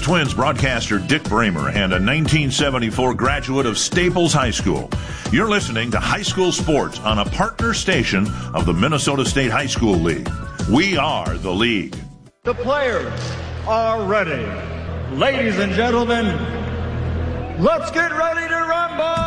Twins broadcaster Dick Bramer and a 1974 graduate of Staples High School. You're listening to High School Sports on a partner station of the Minnesota State High School League. We are the league. The players are ready. Ladies and gentlemen, let's get ready to rumble!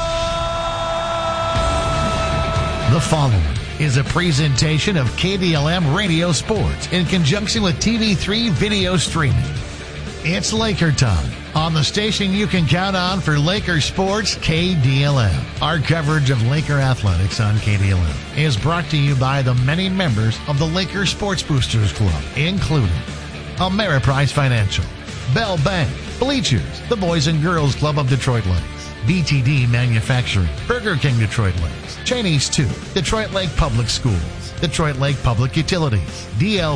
The following is a presentation of KDLM Radio Sports in conjunction with TV3 Video Streaming. It's Laker time on the station you can count on for Laker sports, KDLM. Our coverage of Laker athletics on KDLM is brought to you by the many members of the Laker Sports Boosters Club, including Ameriprise Financial, Bell Bank, Bleachers, the Boys and Girls Club of Detroit Lakes, BTD Manufacturing, Burger King Detroit Lakes, Chinese 2, Detroit Lake Public Schools, Detroit Lake Public Utilities,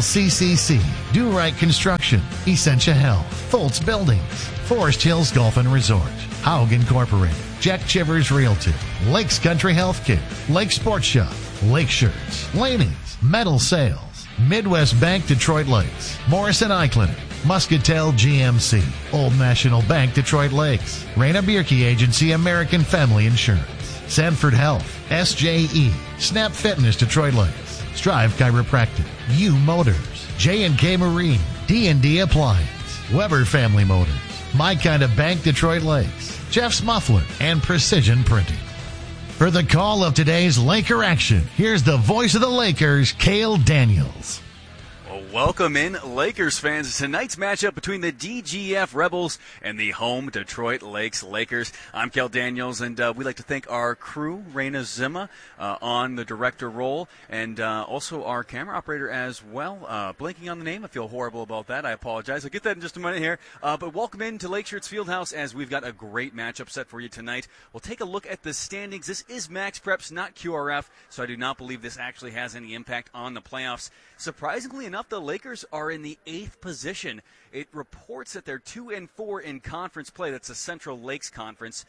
DLCCC, Do Right Construction, Essentia Health, Foltz Buildings, Forest Hills Golf and Resort, Haug Incorporated, Jack Chivers Realty, Lakes Country Healthcare, Lake Sports Shop, Lake Shirts, Laney's, Metal Sales, Midwest Bank Detroit Lakes, Morrison Eye Clinic, Muscatel GMC, Old National Bank Detroit Lakes, Raina Bierke Agency American Family Insurance, Sanford Health, SJE, Snap Fitness Detroit Lakes, Strive Chiropractic, U Motors, J&K Marine, D&D Appliance, Weber Family Motors, My Kind of Bank Detroit Lakes, Jeff's Muffler, and Precision Printing. For the call of today's Laker action, here's the voice of the Lakers, Cale Daniels. Welcome in, Lakers fans. Tonight's matchup between the DGF Rebels and the home Detroit Lakes Lakers. I'm Cale Daniels, and we'd like to thank our crew, Raina Zima, on the director role, and also our camera operator as well. Blinking on the name, I feel horrible about that. I apologize. I'll get that in just a minute here. But welcome in to Lakeshirts Fieldhouse, as we've got a great matchup set for you tonight. We'll take a look at the standings. This is Max Preps, not QRF, so I do not believe this actually has any impact on the playoffs. Surprisingly enough, the Lakers are in the 8th position. It reports that they're 2-4 in conference play. That's the Central Lakes Conference,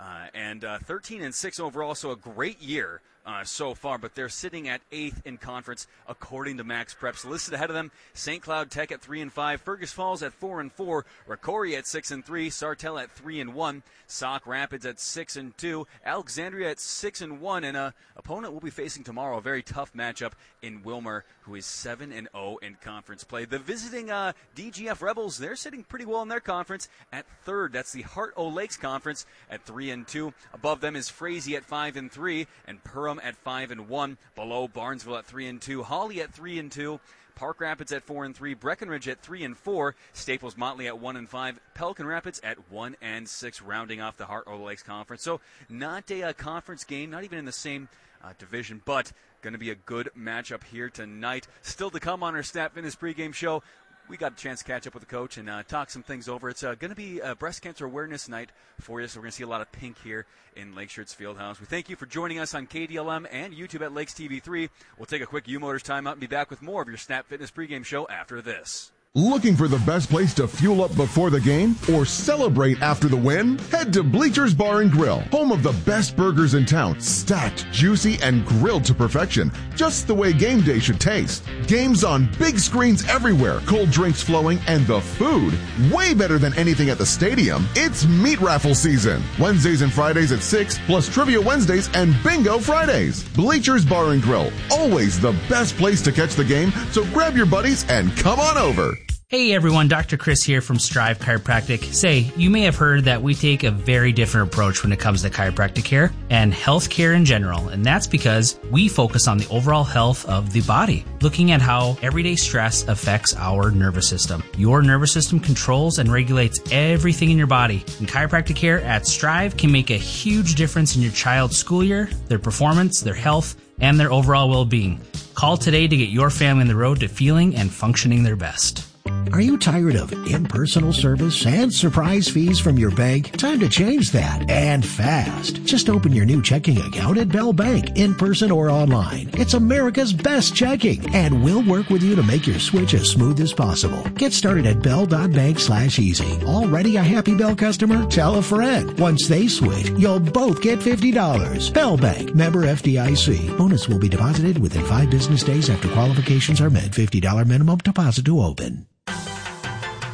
and 13-6 overall. So a great year so far, but they're sitting at 8th in conference according to Max Preps. Listed ahead of them, St. Cloud Tech at 3-5, Fergus Falls at 4-4, Rocori at 6-3, Sartell at 3-1, Sauk Rapids at 6-2, Alexandria at 6-1, and an opponent we'll be facing tomorrow, a very tough matchup in Wilmer, who is 7-0 in conference play. The visiting DGF Rebels, they're sitting pretty well in their conference at 3rd. That's the Heart O Lakes Conference at 3-2. Above them is Frazee at 5-3, and Perham at 5-1. Below, Barnesville at 3-2, Hawley at 3-2, Park Rapids at 4-3, Breckenridge at 3-4, Staples Motley at 1-5, Pelican Rapids at 1-6, rounding off the Heart O Lakes Conference. So not a conference game, not even in the same division, but going to be a good matchup here tonight. Still to come on our Snap Fitness pregame show. We got a chance to catch up with the coach and talk some things over. It's going to be a breast cancer awareness night for you, so we're going to see a lot of pink here in Lakeshirts Fieldhouse. We thank you for joining us on KDLM and YouTube at Lakes TV3. We'll take a quick U-Motors timeout and be back with more of your Snap Fitness pregame show after this. Looking for the best place to fuel up before the game or celebrate after the win? Head to Bleachers Bar and Grill, home of the best burgers in town, stacked, juicy, and grilled to perfection, just the way game day should taste. Games on big screens everywhere, cold drinks flowing, and the food way better than anything at the stadium. It's meat raffle season. Wednesdays and Fridays at 6, plus Trivia Wednesdays and Bingo Fridays. Bleachers Bar and Grill, always the best place to catch the game, so grab your buddies and come on over. Hey everyone, Dr. Chris here from Strive Chiropractic. Say, you may have heard that we take a very different approach when it comes to chiropractic care and health care in general, and that's because we focus on the overall health of the body, looking at how everyday stress affects our nervous system. Your nervous system controls and regulates everything in your body, and chiropractic care at Strive can make a huge difference in your child's school year, their performance, their health, and their overall well-being. Call today to get your family on the road to feeling and functioning their best. Are you tired of impersonal service and surprise fees from your bank? Time to change that, and fast. Just open your new checking account at Bell Bank, in person or online. It's America's best checking, and we'll work with you to make your switch as smooth as possible. Get started at bell.bank/easy. Already a happy Bell customer? Tell a friend. Once they switch, you'll both get $50. Bell Bank, member FDIC. Bonus will be deposited within 5 business days after qualifications are met. $50 minimum deposit to open.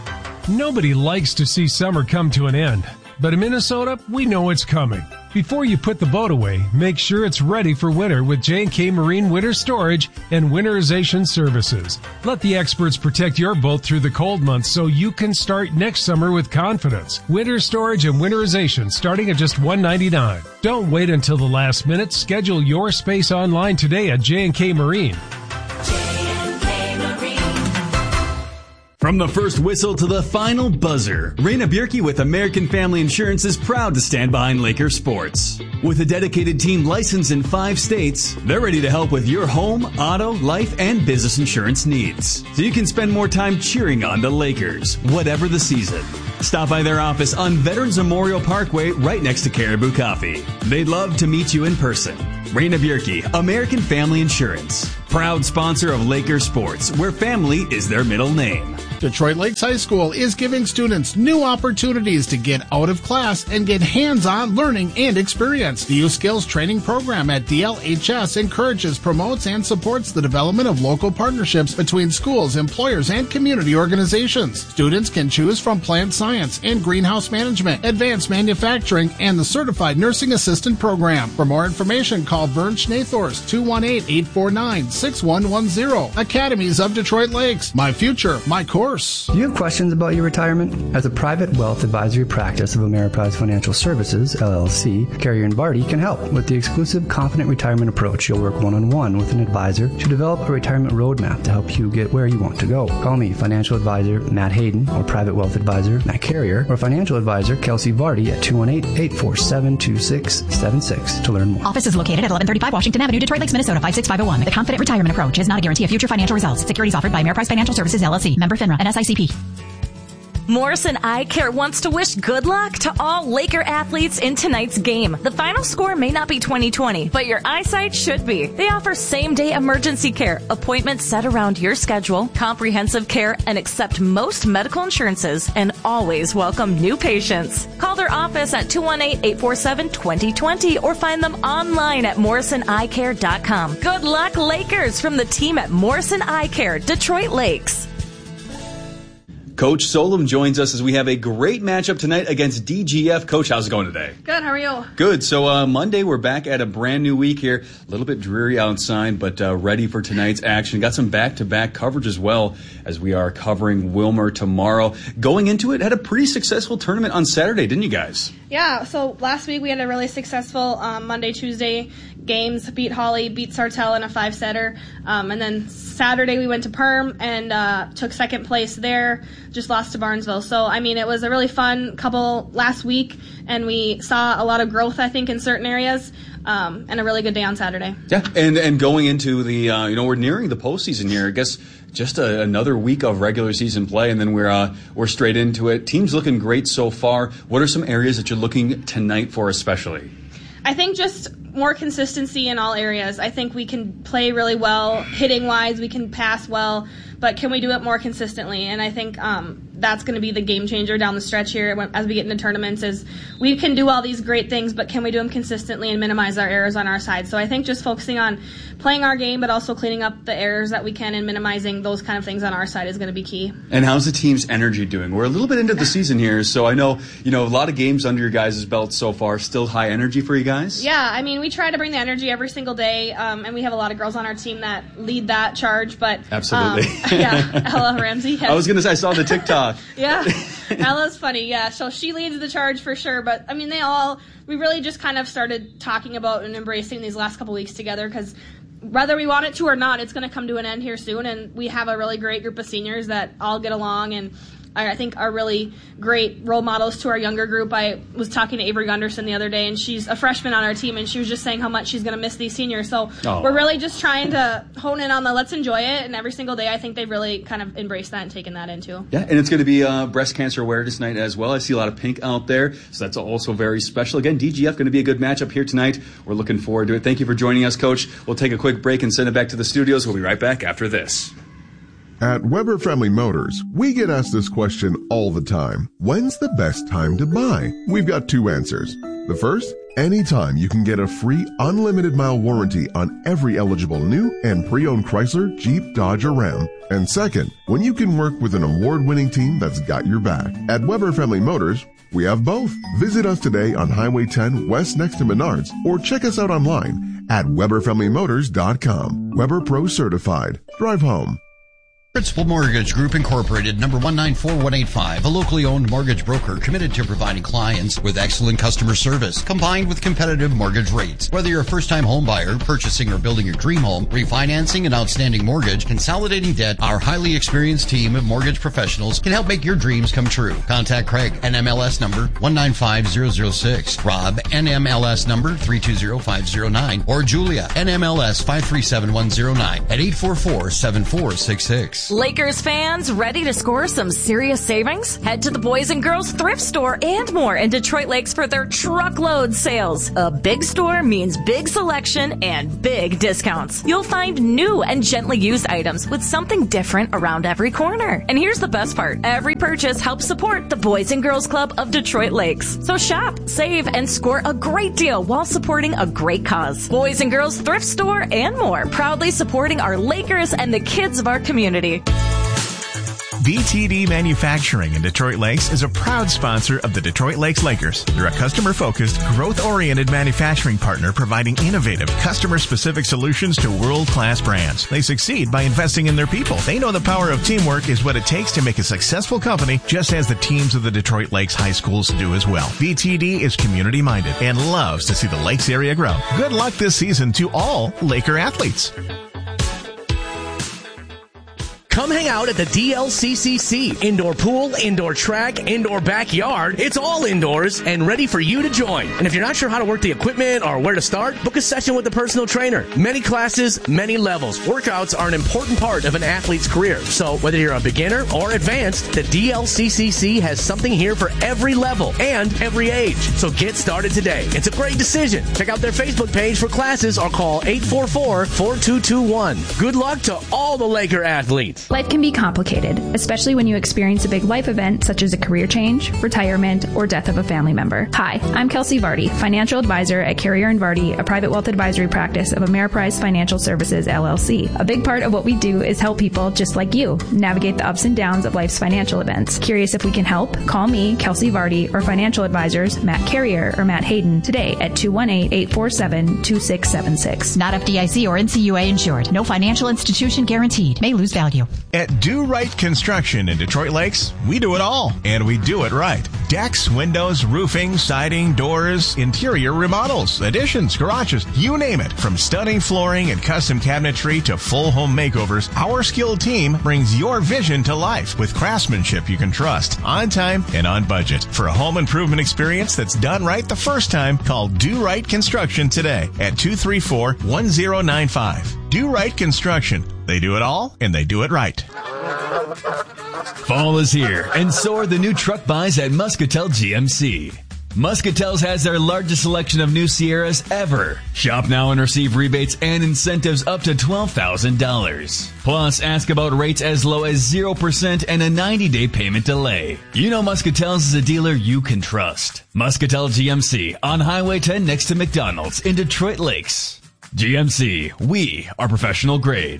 Nobody likes to see summer come to an end, but in Minnesota, we know it's coming. Before you put the boat away, make sure it's ready for winter with J&K Marine Winter Storage and Winterization Services. Let the experts protect your boat through the cold months so you can start next summer with confidence. Winter storage and winterization starting at just $199. Don't wait until the last minute. Schedule your space online today at J&K Marine. From the first whistle to the final buzzer, Raina Bierke with American Family Insurance is proud to stand behind Laker sports. With a dedicated team licensed in 5 states, they're ready to help with your home, auto, life, and business insurance needs. So you can spend more time cheering on the Lakers, whatever the season. Stop by their office on Veterans Memorial Parkway right next to Caribou Coffee. They'd love to meet you in person. Raina Bierke, American Family Insurance. Proud sponsor of Laker Sports, where family is their middle name. Detroit Lakes High School is giving students new opportunities to get out of class and get hands-on learning and experience. The Youth Skills Training Program at DLHS encourages, promotes, and supports the development of local partnerships between schools, employers, and community organizations. Students can choose from plant science and greenhouse management, advanced manufacturing, and the Certified Nursing Assistant Program. For more information, call Vern Schnathorst, 218-849-6110. Academies of Detroit Lakes. My future, my course. Do you have questions about your retirement? As a private wealth advisory practice of Ameriprise Financial Services, LLC, Carrier & Barty can help with the exclusive Confident Retirement Approach. You'll work one-on-one with an advisor to develop a retirement roadmap to help you get where you want to go. Call me, financial advisor Matt Hayden, or private wealth advisor Matt Carrier, or financial advisor Kelsey Vardy at 218-847-2676 to learn more. Office is located at 1135 Washington Avenue, Detroit Lakes, Minnesota, 56501. The Confident Retirement Approach is not a guarantee of future financial results. Securities offered by Ameriprise Financial Services, LLC. Member FINRA and SICP. Morrison Eye Care wants to wish good luck to all Laker athletes in tonight's game. The final score may not be 20/20, but your eyesight should be. They offer same-day emergency care, appointments set around your schedule, comprehensive care, and accept most medical insurances, and always welcome new patients. Call their office at 218-847-2020 or find them online at morrisoneyecare.com. Good luck, Lakers, from the team at Morrison Eye Care, Detroit Lakes. Coach Solom joins us as we have a great matchup tonight against DGF. Coach, how's it going today? Good, how are you? Good. So Monday, we're back at a brand new week here. A little bit dreary outside, but ready for tonight's action. Got some back-to-back coverage as well as we are covering Wilmer tomorrow. Going into it, had a pretty successful tournament on Saturday, didn't you guys? Yeah, so last week we had a really successful Monday, Tuesday games. Beat Hawley, beat Sartell in a 5-setter. And then Saturday we went to Perm and took second place there. Just lost to Barnesville. So, I mean, it was a really fun couple last week, and we saw a lot of growth, I think, in certain areas, and a really good day on Saturday. Yeah, and going into the, we're nearing the postseason here. I guess just another week of regular season play, and then we're straight into it. Team's looking great so far. What are some areas that you're looking tonight for especially? I think just more consistency in all areas. I think we can play really well hitting-wise. We can pass well, but can we do it more consistently? And I think that's going to be the game changer down the stretch here as we get into tournaments is we can do all these great things, but can we do them consistently and minimize our errors on our side? So I think just focusing on playing our game, but also cleaning up the errors that we can and minimizing those kind of things on our side is going to be key. And how's the team's energy doing? We're a little bit into the season here, so I know, a lot of games under your guys' belt so far. Still high energy for you guys? Yeah, I mean, we try to bring the energy every single day, and we have a lot of girls on our team that lead that charge, but absolutely. Ella Ramsey. I was going to say, I saw the TikTok. Yeah, Ella's funny. Yeah, so she leads the charge for sure. But I mean, we really just kind of started talking about and embracing these last couple weeks together because whether we want it to or not, it's going to come to an end here soon. And we have a really great group of seniors that all get along and I think are really great role models to our younger group. I was talking to Avery Gunderson the other day, and she's a freshman on our team, and she was just saying how much she's going to miss these seniors. So we're really just trying to hone in on the let's enjoy it, and every single day I think they've really kind of embraced that and taken that into. Yeah, and it's going to be Breast Cancer Awareness Night as well. I see a lot of pink out there, so that's also very special. Again, DGF going to be a good matchup here tonight. We're looking forward to it. Thank you for joining us, Coach. We'll take a quick break and send it back to the studios. We'll be right back after this. At Weber Friendly Motors, we get asked this question all the time. When's the best time to buy? We've got two answers. The first, anytime you can get a free unlimited mile warranty on every eligible new and pre-owned Chrysler, Jeep, Dodge, or Ram. And second, when you can work with an award-winning team that's got your back. At Weber Family Motors, we have both. Visit us today on Highway 10 West next to Menards or check us out online at WeberFamilyMotors.com. Weber Pro Certified. Drive home. Principal Mortgage Group Incorporated, number 194185, a locally owned mortgage broker committed to providing clients with excellent customer service combined with competitive mortgage rates. Whether you're a first-time home buyer, purchasing or building your dream home, refinancing an outstanding mortgage, consolidating debt, our highly experienced team of mortgage professionals can help make your dreams come true. Contact Craig, NMLS number 195006, Rob, NMLS number 320509, or Julia, NMLS 537109 at 844-7466. Lakers fans, ready to score some serious savings? Head to the Boys and Girls Thrift Store and more in Detroit Lakes for their truckload sales. A big store means big selection and big discounts. You'll find new and gently used items with something different around every corner. And here's the best part. Every purchase helps support the Boys and Girls Club of Detroit Lakes. So shop, save, and score a great deal while supporting a great cause. Boys and Girls Thrift Store and more, proudly supporting our Lakers and the kids of our community. BTD Manufacturing in Detroit Lakes is a proud sponsor of the Detroit Lakes Lakers. They're a customer-focused, growth-oriented manufacturing partner providing innovative, customer-specific solutions to world-class brands. They succeed by investing in their people. They know the power of teamwork is what it takes to make a successful company, just as the teams of the Detroit Lakes High Schools do as well. BTD is community-minded and loves to see the Lakes area grow. Good luck this season to all Laker athletes. Come hang out at the DLCCC. Indoor pool, indoor track, indoor backyard. It's all indoors and ready for you to join. And if you're not sure how to work the equipment or where to start, book a session with a personal trainer. Many classes, many levels. Workouts are an important part of an athlete's career. So whether you're a beginner or advanced, the DLCCC has something here for every level and every age. So get started today. It's a great decision. Check out their Facebook page for classes or call 844-4221. Good luck to all the Laker athletes. Life can be complicated, especially when you experience a big life event such as a career change, retirement, or death of a family member. Hi, I'm Kelsey Vardy, financial advisor at Carrier & Vardy, a private wealth advisory practice of Ameriprise Financial Services, LLC. A big part of what we do is help people just like you navigate the ups and downs of life's financial events. Curious if we can help? Call me, Kelsey Vardy, or financial advisors Matt Carrier or Matt Hayden today at 218-847-2676. Not FDIC or NCUA insured. No financial institution guaranteed. May lose value. At Do Right Construction in Detroit Lakes, we do it all, and we do it right. Decks, windows, roofing, siding, doors, interior remodels, additions, garages, you name it. From stunning flooring and custom cabinetry to full home makeovers, our skilled team brings your vision to life with craftsmanship you can trust, on time and on budget. For a home improvement experience that's done right the first time, call Do Right Construction today at 234-1095. Do Right Construction. They do it all, and they do it right. Fall is here, and so are the new truck buys at Muscatel GMC. Muscatel's has their largest selection of new Sierras ever. Shop now and receive rebates and incentives up to $12,000. Plus, ask about rates as low as 0% and a 90-day payment delay. You know Muscatel's is a dealer you can trust. Muscatel GMC on Highway 10 next to McDonald's in Detroit Lakes. GMC, we are professional grade.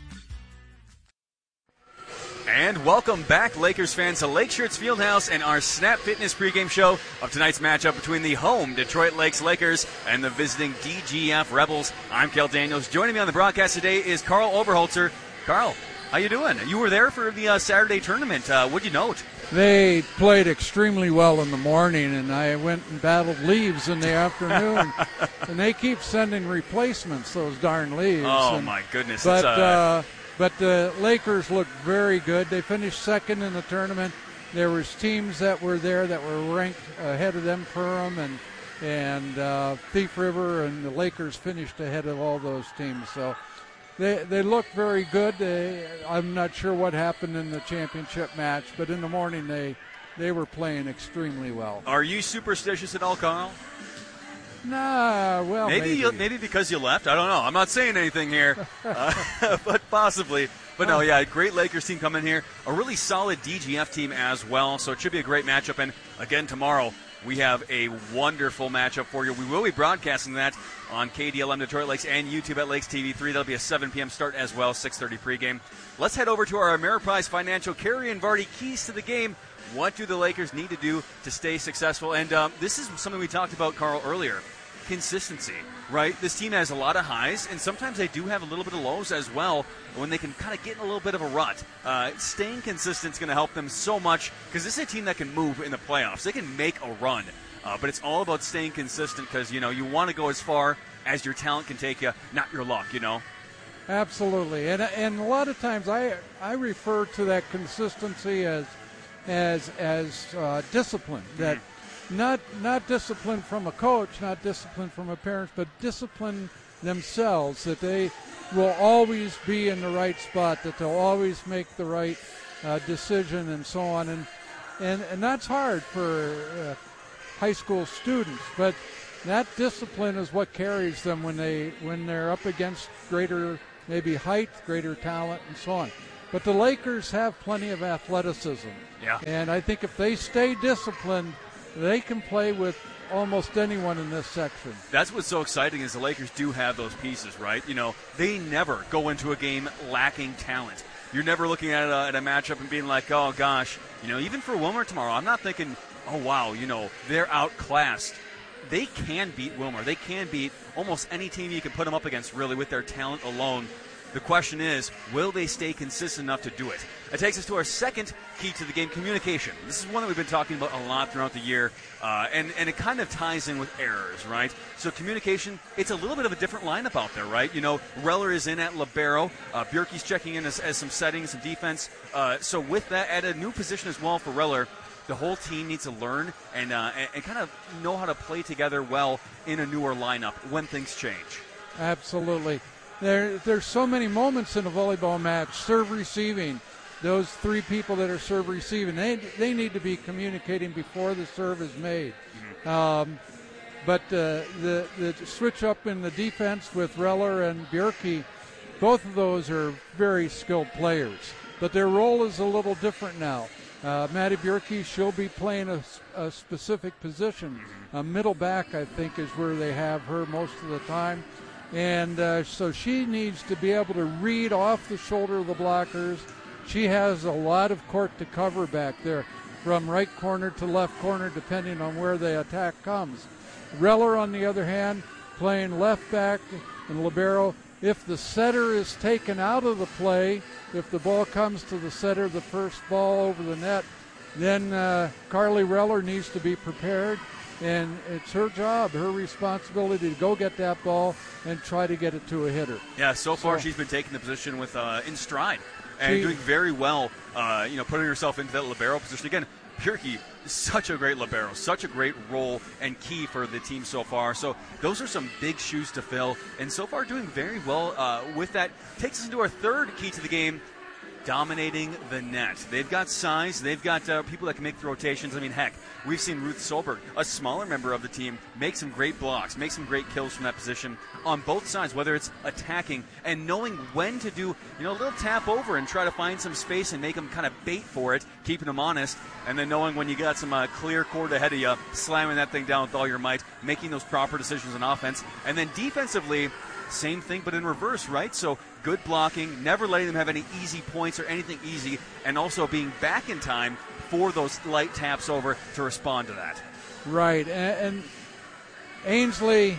And welcome back, Lakers fans, to Lake Shirts Fieldhouse and our Snap Fitness pregame show of tonight's matchup between the home Detroit Lakes Lakers and the visiting DGF Rebels. I'm Kel Daniels. Joining me on the broadcast today is Carl Oberholzer. Carl, how you doing? You were there for the Saturday tournament. What'd you note? They played extremely well in the morning, and I went and battled leaves in the afternoon. And they keep sending replacements, those darn leaves. Oh, my goodness. But the Lakers looked very good. They finished second in the tournament. There was teams that were there that were ranked ahead of them, Perham and Thief River, and the Lakers finished ahead of all those teams. So they looked very good. I'm not sure what happened in the championship match, but in the morning they were playing extremely well. Are you superstitious at all, Carl? Nah, well, maybe because you left. I don't know. I'm not saying anything here, but possibly. But no, yeah, great Lakers team coming here. A really solid DGF team as well, so it should be a great matchup. And again, tomorrow, we have a wonderful matchup for you. We will be broadcasting that on KDLM Detroit Lakes and YouTube at Lakes TV 3. That'll be a 7 p.m. start as well, 6:30 pregame. Let's head over to our Ameriprise Financial Carrier and Vardy keys to the game. What do the Lakers need to do to stay successful? And this is something we talked about, Carl, earlier. Consistency, right? This team has a lot of highs, and sometimes they do have a little bit of lows as well when they can kind of get in a little bit of a rut. Staying consistent is going to help them so much because this is a team that can move in the playoffs. They can make a run, but it's all about staying consistent because, you want to go as far as your talent can take you, not your luck, Absolutely. And a lot of times I refer to that consistency as discipline, that not discipline from a coach, not discipline from a parent, but discipline themselves, that they will always be in the right spot, that they'll always make the right decision and so on. And that's hard for high school students, but that discipline is what carries them when they're up against greater maybe height, greater talent, and so on. But the Lakers have plenty of athleticism. Yeah. And I think if they stay disciplined, they can play with almost anyone in this section. That's what's so exciting is the Lakers do have those pieces, right? They never go into a game lacking talent. You're never looking at a matchup and being like, oh, gosh, even for Wilmer tomorrow, I'm not thinking, oh, wow, they're outclassed. They can beat Wilmer. They can beat almost any team you can put them up against, really, with their talent alone. The question is, will they stay consistent enough to do it? That takes us to our second key to the game, communication. This is one that we've been talking about a lot throughout the year, and it kind of ties in with errors, right? So communication, it's a little bit of a different lineup out there, right? Reller is in at libero. Bjerke's checking in as some settings and defense. So with that, at a new position as well for Reller, the whole team needs to learn and kind of know how to play together well in a newer lineup when things change. Absolutely. There's so many moments in a volleyball match, serve receiving, those three people that are serve receiving, they need to be communicating before the serve is made. But the switch up in the defense with Reller and Bjerke, both of those are very skilled players. But their role is a little different now. Maddie Bjerke, she'll be playing a specific position. Middle back, I think, is where they have her most of the time. And so she needs to be able to read off the shoulder of the blockers. She has a lot of court to cover back there, from right corner to left corner, depending on where the attack comes. Reller, on the other hand, playing left back and libero. If the setter is taken out of the play, if the ball comes to the setter, the first ball over the net, then Carly Reller needs to be prepared. And it's her job, her responsibility to go get that ball and try to get it to a hitter. Yeah, so far she's been taking the position with in stride and doing very well, putting herself into that libero position. Again, Bjerke is such a great libero, such a great role and key for the team so far. So those are some big shoes to fill, and so far doing very well with that. Takes us into our third key to the game, dominating the net. They've got size. They've got people that can make the rotations. I mean, heck, we've seen Ruth Solberg, a smaller member of the team, make some great blocks, make some great kills from that position on both sides, whether it's attacking and knowing when to do, a little tap over and try to find some space and make them kind of bait for it, keeping them honest, and then knowing when you got some clear court ahead of you, slamming that thing down with all your might, making those proper decisions on offense. And then defensively, same thing, but in reverse, right? So good blocking, never letting them have any easy points or anything easy, and also being back in time for those light taps over to respond to that. Right, and Ainsley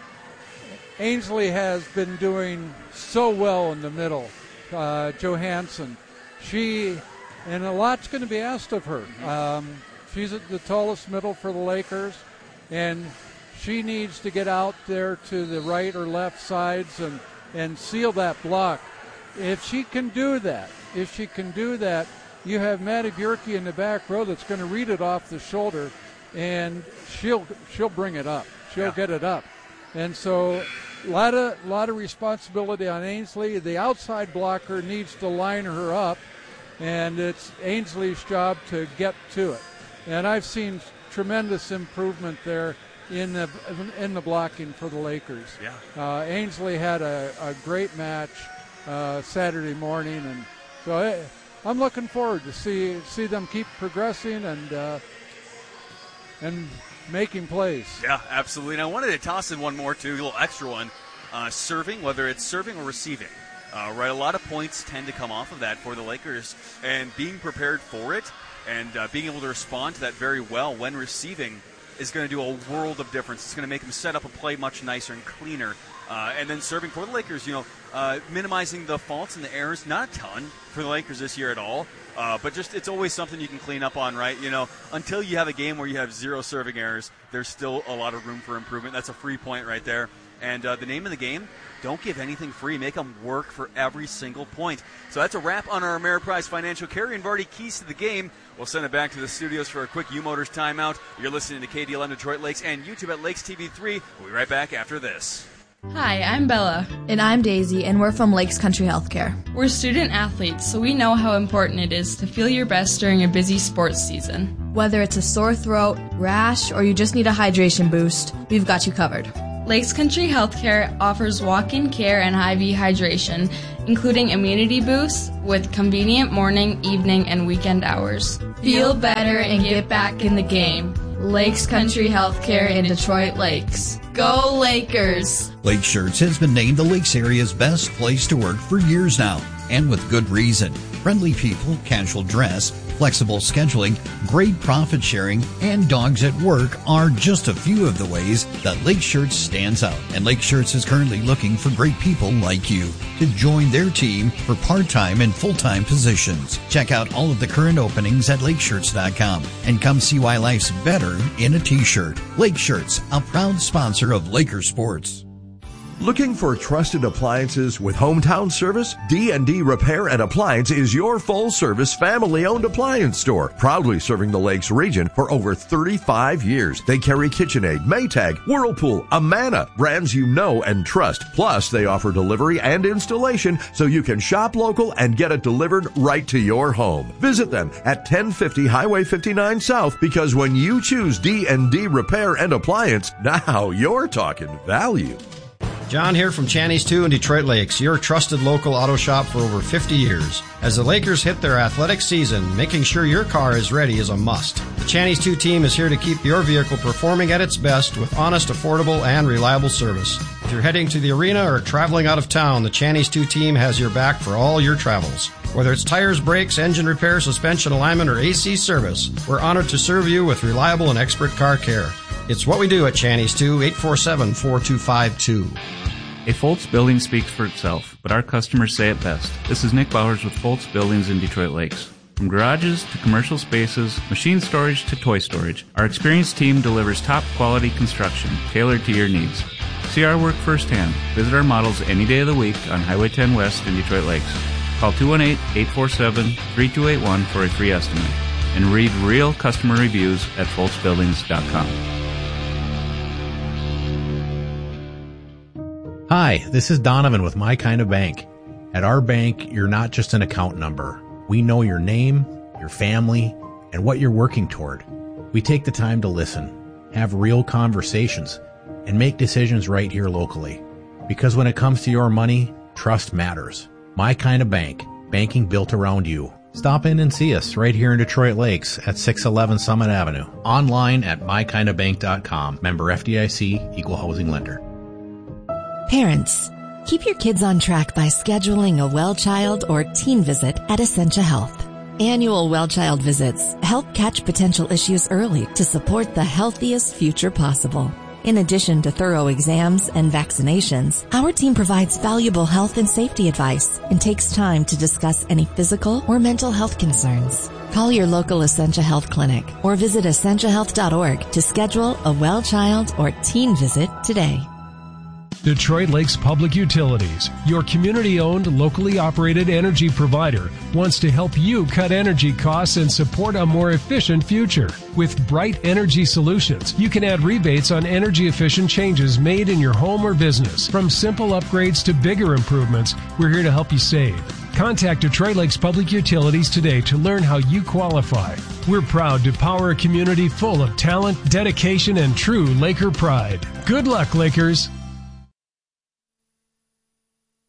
has been doing so well in the middle. Johansson, and a lot's going to be asked of her. She's at the tallest middle for the Lakers, and she needs to get out there to the right or left sides and seal that block. If she can do that, you have Maddie Bjerke in the back row that's going to read it off the shoulder, and she'll bring it up. She'll get it up. And so a lot of responsibility on Ainsley. The outside blocker needs to line her up, and it's Ainsley's job to get to it. And I've seen tremendous improvement there in the blocking for the Lakers. Yeah. Ainsley had a great match Saturday morning, and so I'm looking forward to see them keep progressing and making plays. Yeah, absolutely. And I wanted to toss in one more, too, a little extra one. Serving, whether it's serving or receiving. Right, a lot of points tend to come off of that for the Lakers, and being prepared for it and being able to respond to that very well when receiving is going to do a world of difference. It's going to make them set up a play much nicer and cleaner. And then serving for the Lakers, minimizing the faults and the errors, not a ton for the Lakers this year at all, but just it's always something you can clean up on, right? Until you have a game where you have 0 serving errors, there's still a lot of room for improvement. That's a free point right there. And the name of the game, don't give anything free. Make them work for every single point. So that's a wrap on our Ameriprise Financial Carrier and Vardy Keys to the Game. We'll send it back to the studios for a quick U-Motors timeout. You're listening to KDLM Detroit Lakes and YouTube at Lakes TV3. We'll be right back after this. Hi, I'm Bella. And I'm Daisy, and we're from Lakes Country Healthcare. We're student athletes, so we know how important it is to feel your best during a busy sports season. Whether it's a sore throat, rash, or you just need a hydration boost, we've got you covered. Lakes Country Healthcare offers walk-in care and IV hydration, including immunity boosts with convenient morning, evening, and weekend hours. Feel better and get back in the game. Lakes Country Healthcare in Detroit Lakes. Go Lakers! Lake Shirts has been named the Lakes area's best place to work for years now, and with good reason. Friendly people, casual dress, flexible scheduling, great profit sharing, and dogs at work are just a few of the ways that Lake Shirts stands out. And Lake Shirts is currently looking for great people like you to join their team for part-time and full-time positions. Check out all of the current openings at lakeshirts.com and come see why life's better in a t-shirt. Lake Shirts, a proud sponsor of Laker Sports. Looking for trusted appliances with hometown service? D&D Repair and Appliance is your full-service, family-owned appliance store, proudly serving the Lakes region for over 35 years. They carry KitchenAid, Maytag, Whirlpool, Amana, brands you know and trust. Plus, they offer delivery and installation so you can shop local and get it delivered right to your home. Visit them at 1050 Highway 59 South, because when you choose D&D Repair and Appliance, now you're talking value. John here from Channy's 2 in Detroit Lakes, your trusted local auto shop for over 50 years. As the Lakers hit their athletic season, making sure your car is ready is a must. The Channy's 2 team is here to keep your vehicle performing at its best with honest, affordable, and reliable service. If you're heading to the arena or traveling out of town, the Channy's 2 team has your back for all your travels. Whether it's tires, brakes, engine repair, suspension alignment, or AC service, we're honored to serve you with reliable and expert car care. It's what we do at Channy's 2, 847-4252. A Foltz building speaks for itself, but our customers say it best. This is Nick Bowers with Foltz Buildings in Detroit Lakes. From garages to commercial spaces, machine storage to toy storage, our experienced team delivers top quality construction tailored to your needs. See our work firsthand. Visit our models any day of the week on Highway 10 West in Detroit Lakes. Call 218-847-3281 for a free estimate. And read real customer reviews at foltzbuildings.com. Hi, this is Donovan with My Kind of Bank. At our bank, you're not just an account number. We know your name, your family, and what you're working toward. We take the time to listen, have real conversations, and make decisions right here locally. Because when it comes to your money, trust matters. My Kind of Bank, banking built around you. Stop in and see us right here in Detroit Lakes at 611 Summit Avenue. Online at mykindofbank.com. Member FDIC, Equal Housing Lender. Parents, keep your kids on track by scheduling a well child or teen visit at Essentia Health. Annual well child visits help catch potential issues early to support the healthiest future possible. In addition to thorough exams and vaccinations, our team provides valuable health and safety advice and takes time to discuss any physical or mental health concerns. Call your local Essentia Health clinic or visit essentiahealth.org to schedule a well child or teen visit today. Detroit Lakes Public Utilities, your community-owned, locally operated energy provider, wants to help you cut energy costs and support a more efficient future. With Bright Energy Solutions, you can add rebates on energy-efficient changes made in your home or business. From simple upgrades to bigger improvements, we're here to help you save. Contact Detroit Lakes Public Utilities today to learn how you qualify. We're proud to power a community full of talent, dedication, and true Laker pride. Good luck, Lakers!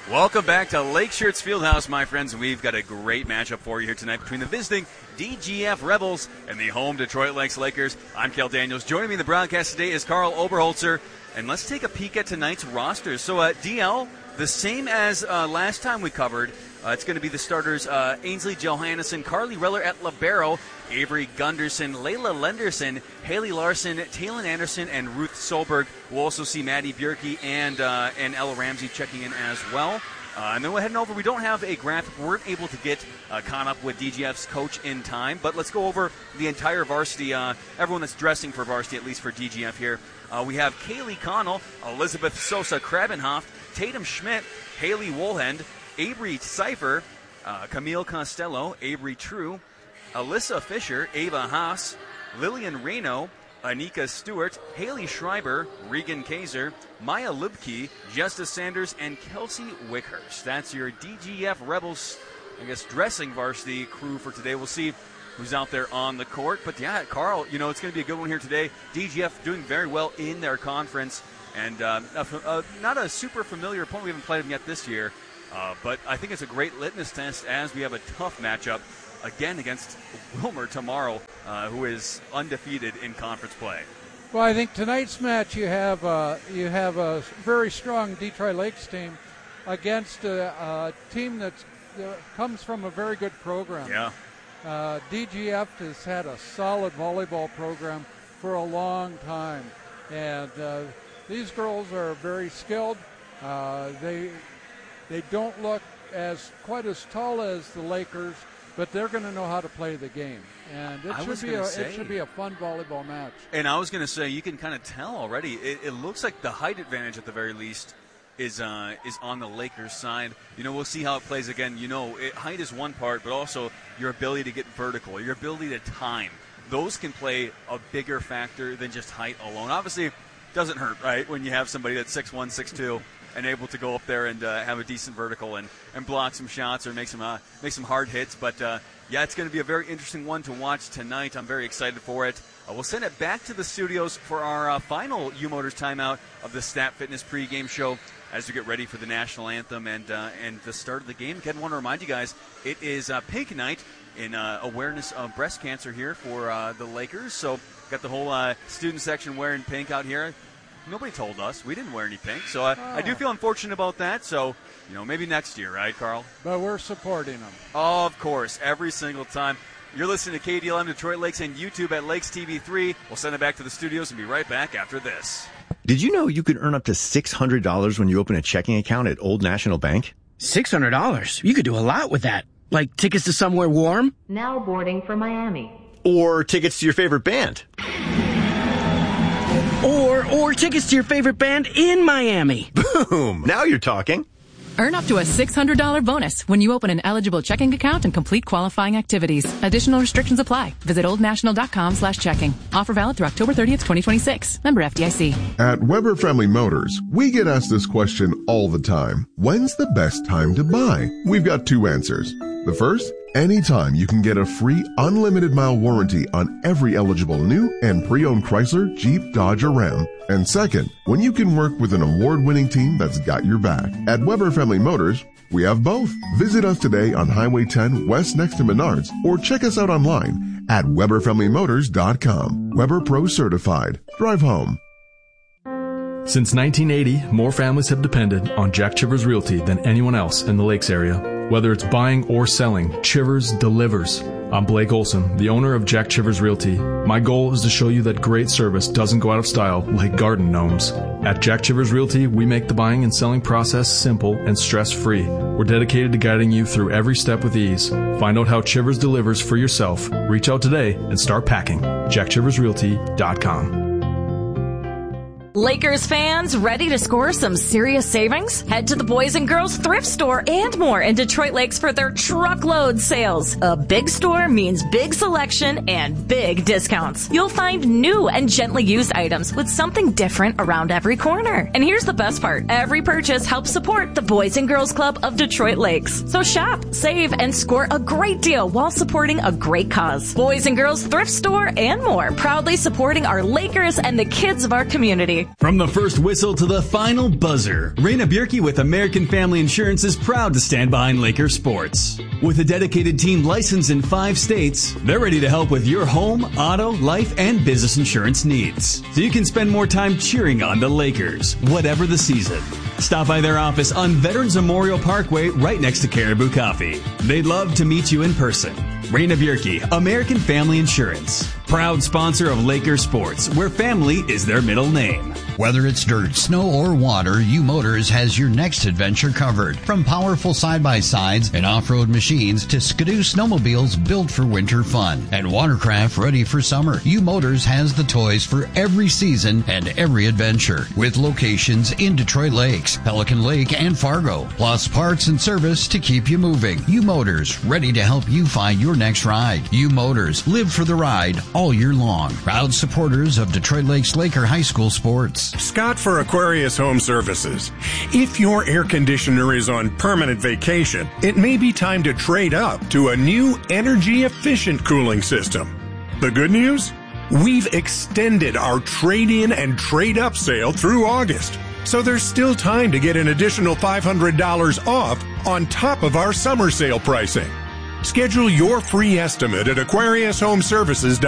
Welcome back to Lake Shirts Fieldhouse, my friends. We've got a great matchup for you here tonight between the visiting DGF Rebels and the home Detroit Lakes Lakers. I'm Kel Daniels. Joining me in the broadcast today is Carl Oberholzer. And let's take a peek at tonight's roster. So, DL, the same as last time we covered. It's going to be the starters, Ainsley Johannesson, Carly Reller at libero, Avery Gunderson, Layla Lenderson, Haley Larson, Taylon Anderson, and Ruth Solberg. We'll also see Maddie Bjerke and Ella Ramsey checking in as well. And then we're heading over. We don't have a graphic. We weren't able to get caught up with DGF's coach in time. But let's go over the entire varsity, everyone that's dressing for varsity, at least for DGF here. We have Kaylee Connell, Elizabeth Sosa Krabenhoff, Tatum Schmidt, Haley Woolhend, Avery Cipher, Camille Costello, Avery True, Alyssa Fisher, Ava Haas, Lillian Reno, Anika Stewart, Haley Schreiber, Regan Kaiser, Maya Lubke, Justice Sanders, and Kelsey Wickhurst. That's your DGF Rebels, dressing varsity crew for today. We'll see who's out there on the court. But yeah, Carl, it's going to be a good one here today. DGF doing very well in their conference. And not a super familiar opponent. We haven't played them yet this year. But I think it's a great litmus test as we have a tough matchup again against Wilmer tomorrow, who is undefeated in conference play. Well, I think tonight's match you have a very strong Detroit Lakes team against a team that comes from a very good program. Yeah. DGF has had a solid volleyball program for a long time, and these girls are very skilled. They don't look quite as tall as the Lakers, but they're going to know how to play the game, and it should be a fun volleyball match. And I was going to say, you can kind of tell already. It looks like the height advantage at the very least is on the Lakers' side. We'll see how it plays again. Height is one part, but also your ability to get vertical, your ability to time. Those can play a bigger factor than just height alone. Obviously, it doesn't hurt, right, when you have somebody that's 6'1", 6'2", and able to go up there and have a decent vertical and block some shots or make some hard hits. But, it's going to be a very interesting one to watch tonight. I'm very excited for it. We'll send it back to the studios for our final U-Motors timeout of the Stat Fitness pregame show as we get ready for the national anthem and the start of the game. Again, I want to remind you guys, it is Pink Night in awareness of breast cancer here for the Lakers. So got the whole student section wearing pink out here. Nobody told us. We didn't wear any pink. So I do feel unfortunate about that. So, maybe next year, right, Carl? But we're supporting them. Of course, every single time. You're listening to KDLM Detroit Lakes and YouTube at Lakes TV3. We'll send it back to the studios and be right back after this. Did you know you could earn up to $600 when you open a checking account at Old National Bank? $600? You could do a lot with that. Like tickets to somewhere warm? Now boarding for Miami. Or tickets to your favorite band. Or tickets to your favorite band in Miami. Boom! Now you're talking. Earn up to a $600 bonus when you open an eligible checking account and complete qualifying activities. Additional restrictions apply. Visit oldnational.com/checking. Offer valid through October 30th, 2026. Member FDIC. At Weber Family Motors, we get asked this question all the time. When's the best time to buy? We've got two answers. The first, anytime you can get a free unlimited mile warranty on every eligible new and pre-owned Chrysler, Jeep, Dodge, or Ram. And second, when you can work with an award-winning team that's got your back. At Weber Family Motors, we have both. Visit us today on Highway 10 West next to Menards or check us out online at WeberFamilyMotors.com. Weber Pro Certified. Drive home. Since 1980, more families have depended on Jack Chivers Realty than anyone else in the Lakes area. Whether it's buying or selling, Chivers delivers. I'm Blake Olson, the owner of Jack Chivers Realty. My goal is to show you that great service doesn't go out of style like garden gnomes. At Jack Chivers Realty, we make the buying and selling process simple and stress-free. We're dedicated to guiding you through every step with ease. Find out how Chivers delivers for yourself. Reach out today and start packing. JackChiversRealty.com. Lakers fans, ready to score some serious savings? Head to the Boys and Girls Thrift Store and more in Detroit Lakes for their truckload sales. A big store means big selection and big discounts. You'll find new and gently used items with something different around every corner. And here's the best part. Every purchase helps support the Boys and Girls Club of Detroit Lakes. So shop, save, and score a great deal while supporting a great cause. Boys and Girls Thrift Store and more, proudly supporting our Lakers and the kids of our community. Miami. From the first whistle to the final buzzer, Raina Bierke with American Family Insurance is proud to stand behind Laker sports. With a dedicated team licensed in 5 states, they're ready to help with your home, auto, life, and business insurance needs. So you can spend more time cheering on the Lakers, whatever the season. Stop by their office on Veterans Memorial Parkway right next to Caribou Coffee. They'd love to meet you in person. Raina Bierke, American Family Insurance. Proud sponsor of Laker Sports, where family is their middle name. Whether it's dirt, snow, or water, U Motors has your next adventure covered. From powerful side-by-sides and off-road machines to Skidoo snowmobiles built for winter fun and watercraft ready for summer, U Motors has the toys for every season and every adventure. With locations in Detroit Lakes, Pelican Lake, and Fargo, plus parts and service to keep you moving. U Motors, ready to help you find your next ride. U Motors, live for the ride all year long. Proud supporters of Detroit Lakes Laker High School sports. Scott for Aquarius Home Services. If your air conditioner is on permanent vacation, it may be time to trade up to a new energy-efficient cooling system. The good news? We've extended our trade-in and trade-up sale through August, so there's still time to get an additional $500 off on top of our summer sale pricing. Schedule your free estimate at AquariusHomeservices.com.